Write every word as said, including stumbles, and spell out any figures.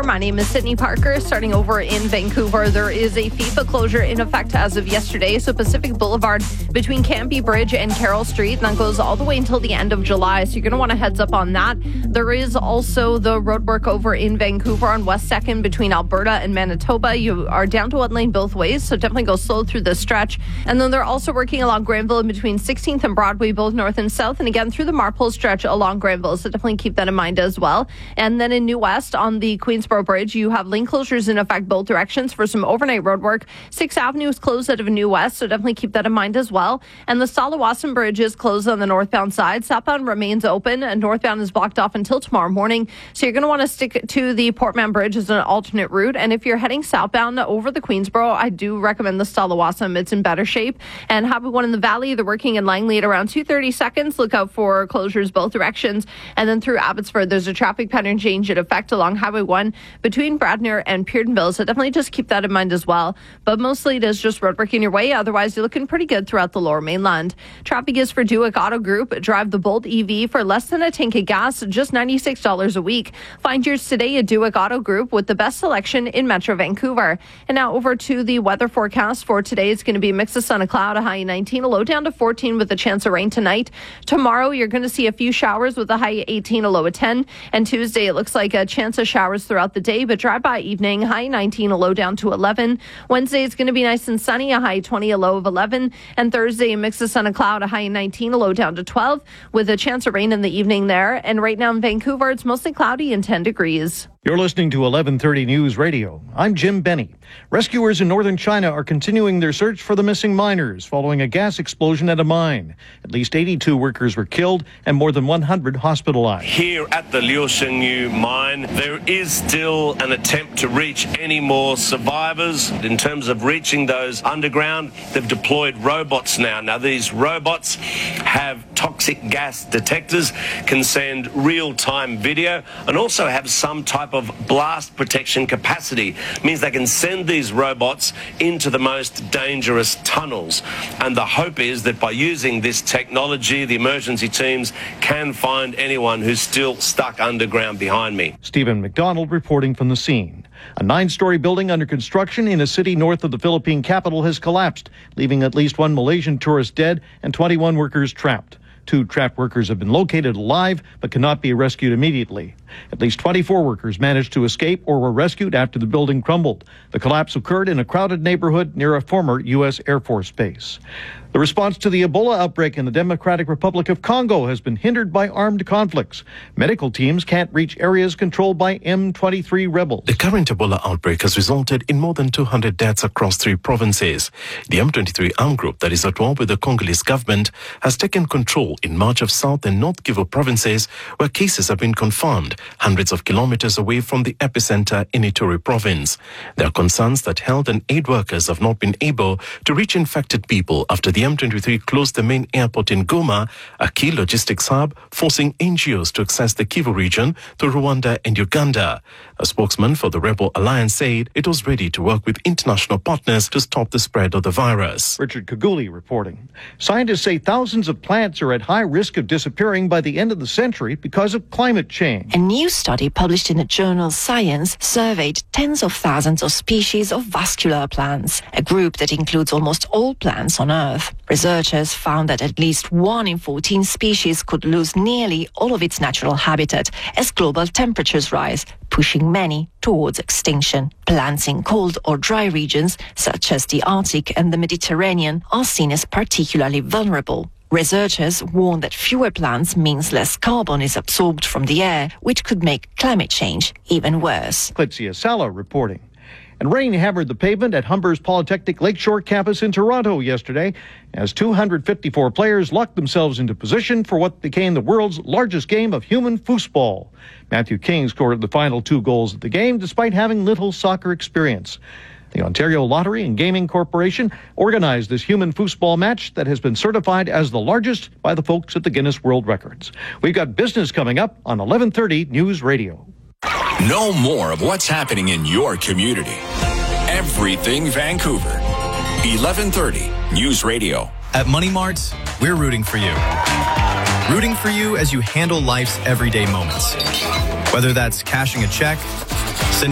there. My name is Sydney Parker. Starting over in Vancouver, there is a FIFA closure in effect as of yesterday. So Pacific Boulevard between Cambie Bridge and Carroll Street, and that goes all the way until the end of July. So you're going to want a heads up on that. There is also the roadwork over in Vancouver on West second between Alberta and Manitoba. You are down to one lane both ways, so definitely go slow through this stretch. And then they're also working along Granville in between sixteenth and Broadway, both north and south, and again through the Marpole stretch along Granville. So definitely keep that in mind as well. And then in New West on the Queensboro Bridge, you have lane closures in effect both directions for some overnight road work. sixth Avenue is closed out of New West, so definitely keep that in mind as well. And the Stalawasan Bridge is closed on the northbound side. Southbound remains open, and northbound is blocked off until tomorrow morning. So you're going to want to stick to the Portman Bridge as an alternate route. And if you're heading southbound over the Queensboro, I do recommend the Stalawasan. It's in better shape. And Highway one in the Valley, they're working in Langley at around two thirty seconds. Look out for closures both directions. And then through Abbotsford, there's a traffic pattern change in effect along Highway one between Bradner and Peardenville. So definitely just keep that in mind as well. But mostly it is just road working your way. Otherwise, you're looking pretty good throughout the Lower Mainland. Traffic is for Duick Auto Group. Drive the Bolt E V for less than a tank of gas, just ninety-six dollars a week. Find yours today at Duick Auto Group with the best selection in Metro Vancouver. And now over to the weather forecast for today. It's going to be a mix of sun and cloud, a high of nineteen, a low down to fourteen with a chance of rain tonight. Tomorrow, you're going to see a few showers with a high of eighteen, a low of ten. And Tuesday, it looks like a chance of showers throughout the day, but dry by evening, high nineteen, a low down to eleven. Wednesday, it's going to be nice and sunny, a high twenty, a low of eleven. And Thursday, a mix of sun and cloud, a high of nineteen, a low down to twelve, with a chance of rain in the evening there. And right now in Vancouver, it's mostly cloudy and ten degrees. You're listening to eleven thirty News Radio. I'm Jim Benny. Rescuers in northern China are continuing their search for the missing miners following a gas explosion at a mine. At least eighty-two workers were killed and more than one hundred hospitalized. Here at the Liu Shengyu mine, there is still an attempt to reach any more survivors. In terms of reaching those underground, they've deployed robots now. Now, these robots have toxic gas detectors, can send real-time video, and also have some type of blast protection capacity. It means they can send these robots into the most dangerous tunnels. And the hope is that by using this technology, the emergency teams can find anyone who's still stuck underground behind me. Stephen McDonald reporting from the scene. A nine-story building under construction in a city north of the Philippine capital has collapsed, leaving at least one Malaysian tourist dead and twenty-one workers trapped. Two trapped workers have been located alive but cannot be rescued immediately. At least twenty-four workers managed to escape or were rescued after the building crumbled. The collapse occurred in a crowded neighborhood near a former U S Air Force base. The response to the Ebola outbreak in the Democratic Republic of Congo has been hindered by armed conflicts. Medical teams can't reach areas controlled by M twenty-three rebels. The current Ebola outbreak has resulted in more than two hundred deaths across three provinces. The M twenty-three armed group that is at war with the Congolese government has taken control in much of South and North Kivu provinces, where cases have been confirmed, hundreds of kilometers away from the epicenter in Ituri province. There are concerns that health and aid workers have not been able to reach infected people after the M twenty-three closed the main airport in Goma, a key logistics hub, forcing N G Os to access the Kivu region to Rwanda and Uganda. A spokesman for the Rebel Alliance said it was ready to work with international partners to stop the spread of the virus. Richard Kaguli reporting. Scientists say thousands of plants are at high risk of disappearing by the end of the century because of climate change. A new study published in the journal Science surveyed tens of thousands of species of vascular plants, a group that includes almost all plants on Earth. Researchers found that at least one in fourteen species could lose nearly all of its natural habitat as global temperatures rise, pushing many towards extinction. Plants in cold or dry regions, such as the Arctic and the Mediterranean, are seen as particularly vulnerable. Researchers warn that fewer plants means less carbon is absorbed from the air, which could make climate change even worse. Clitzia Sala reporting. And rain hammered the pavement at Humber's Polytechnic Lakeshore campus in Toronto yesterday as two hundred fifty-four players locked themselves into position for what became the world's largest game of human foosball. Matthew King scored the final two goals of the game despite having little soccer experience. The Ontario Lottery and Gaming Corporation organized this human foosball match that has been certified as the largest by the folks at the Guinness World Records. We've got business coming up on eleven thirty News Radio. Know more of what's happening in your community. Everything Vancouver. eleven thirty News Radio. At Money Mart, we're rooting for you. Rooting for you as you handle life's everyday moments. Whether that's cashing a check,